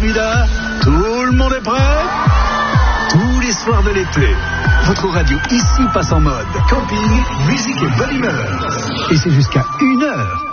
candidats, tout le monde est prêt? Tous les soirs de l'été, votre radio ici passe en mode camping, musique et bonne humeur. Et c'est jusqu'à 1h.